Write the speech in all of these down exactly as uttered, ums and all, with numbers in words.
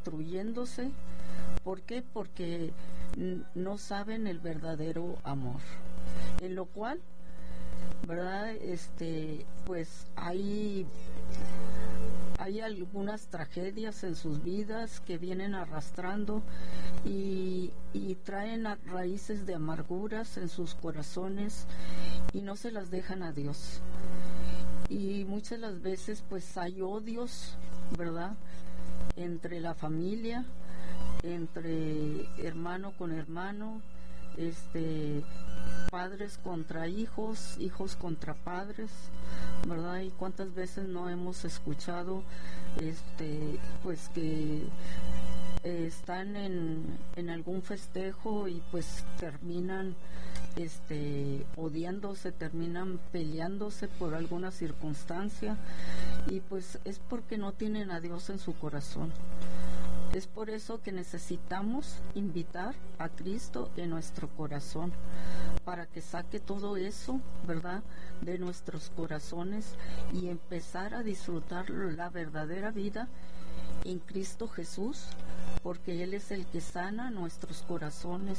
destruyéndose. ¿Por qué? Porque no saben el verdadero amor, en lo cual, ¿verdad? Este, pues hay, hay algunas tragedias en sus vidas que vienen arrastrando y, y traen a raíces de amarguras en sus corazones y no se las dejan a Dios. Y muchas las veces pues hay odios, ¿verdad? Entre la familia, entre hermano con hermano, este, padres contra hijos, hijos contra padres, ¿verdad? Y cuántas veces no hemos escuchado, este, pues que eh, están en, en algún festejo y pues terminan este odiándose, terminan peleándose por alguna circunstancia, y pues es porque no tienen a Dios en su corazón. Es por eso que necesitamos invitar a Cristo en nuestro corazón, para que saque todo eso, ¿verdad?, de nuestros corazones y empezar a disfrutar la verdadera vida en Cristo Jesús, porque Él es el que sana nuestros corazones.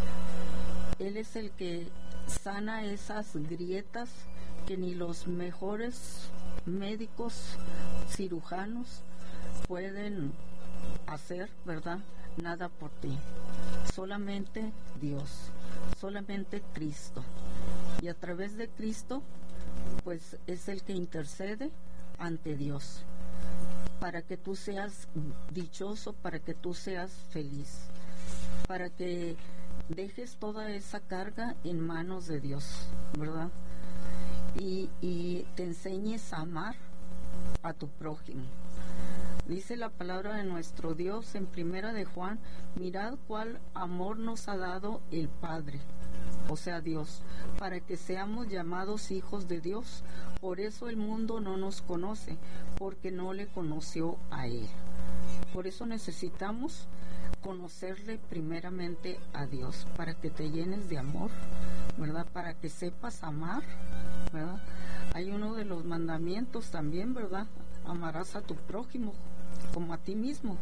Él es el que sana esas grietas que ni los mejores médicos cirujanos pueden hacer, ¿verdad? Nada por ti. Solamente Dios, solamente Cristo. Y a través de Cristo, pues es el que intercede ante Dios, para que tú seas dichoso, para que tú seas feliz, para que dejes toda esa carga en manos de Dios, ¿verdad? Y, y te enseñes a amar a tu prójimo. Dice la palabra de nuestro Dios en Primera de Juan: mirad cuál amor nos ha dado el Padre, o sea Dios, para que seamos llamados hijos de Dios. Por eso el mundo no nos conoce, porque no le conoció a Él. Por eso necesitamos conocerle primeramente a Dios, para que te llenes de amor, ¿verdad? Para que sepas amar, ¿verdad? Hay uno de los mandamientos también, ¿verdad? Amarás a tu prójimo como a ti mismo.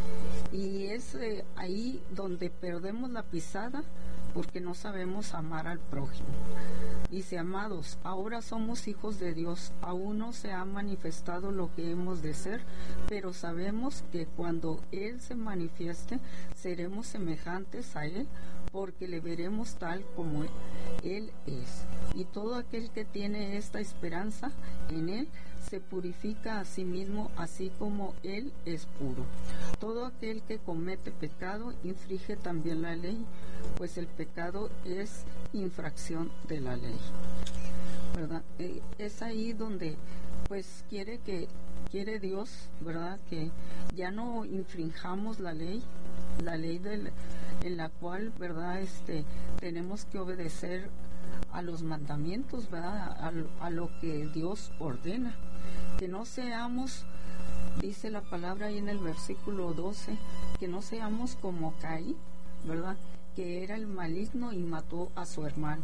Y es eh, ahí donde perdemos la pisada, porque no sabemos amar al prójimo. Dice: amados, ahora somos hijos de Dios, aún no se ha manifestado lo que hemos de ser, pero sabemos que cuando Él se manifieste, seremos semejantes a Él, porque le veremos tal como Él es. Y todo aquel que tiene esta esperanza en Él se purifica a sí mismo, así como Él es puro. Todo aquel que comete pecado infringe también la ley, pues el pecado es infracción de la ley, ¿verdad? Eh, es ahí donde pues quiere que quiere Dios, ¿verdad?, que ya no infringamos la ley, la ley del, en la cual, ¿verdad?, este tenemos que obedecer a los mandamientos, ¿verdad?, a, a lo que Dios ordena. Que no seamos, dice la palabra ahí en el versículo doce, que no seamos como Caín, ¿verdad?, que era el maligno y mató a su hermano.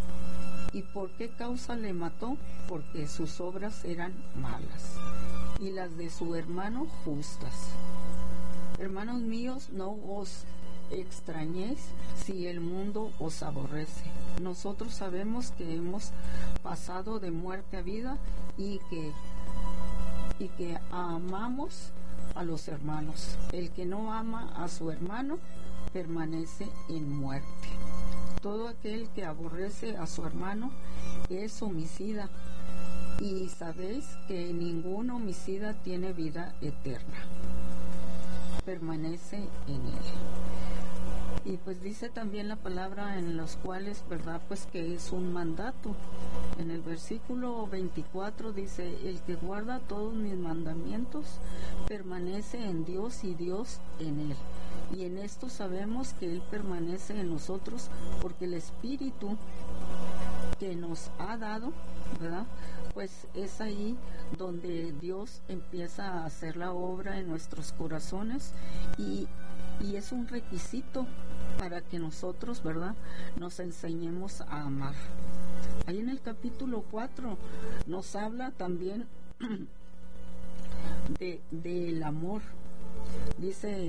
¿Y por qué causa le mató? Porque sus obras eran malas y las de su hermano justas. Hermanos míos, no os extrañéis si el mundo os aborrece. Nosotros sabemos que hemos pasado de muerte a vida y que, y que amamos a los hermanos. El que no ama a su hermano permanece en muerte. Todo aquel que aborrece a su hermano es homicida, y sabéis que ningún homicida tiene vida eterna. Permanece en él. Y pues dice también la palabra en los cuales, ¿verdad?, pues que es un mandato. En el versículo veinticuatro dice: el que guarda todos mis mandamientos permanece en Dios y Dios en él. Y en esto sabemos que Él permanece en nosotros, porque el Espíritu que nos ha dado, ¿verdad?, pues es ahí donde Dios empieza a hacer la obra en nuestros corazones, y, y es un requisito para que nosotros, ¿verdad?, nos enseñemos a amar. Ahí en el capítulo cuatro nos habla también de, del amor. Dice